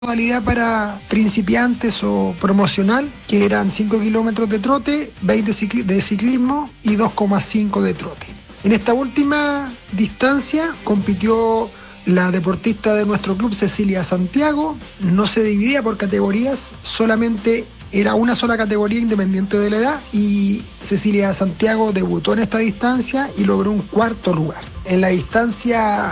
modalidad para principiantes o promocional, que eran 5 kilómetros de trote, 20 de ciclismo y 2,5 de trote. En esta última distancia compitió la deportista de nuestro club, Cecilia Santiago. No se dividía por categorías, solamente era una sola categoría independiente de la edad, y Cecilia Santiago debutó en esta distancia y logró un 4.º lugar. En la distancia